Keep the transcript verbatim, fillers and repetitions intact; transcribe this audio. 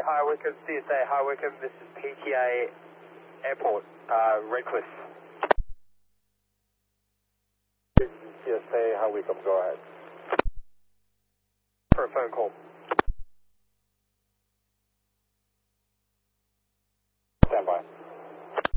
hi Wickham, C S A, hi Wickham, this is P T A Airport, uh, Redcliffe. C S A, hi Wickham, go ahead. For a phone call.